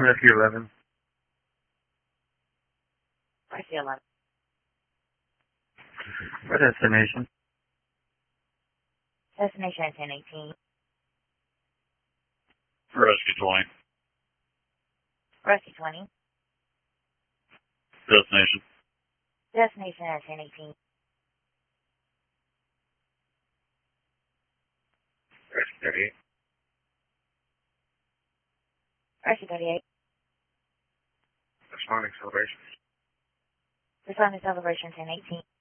Rescue 11. Rescue 11. What destination? Destination at 1018. Rescue 20. Rescue 20. Destination. Destination at 1018. Rescue 38. Rescue 38. Responding celebration. Responding celebration 1018.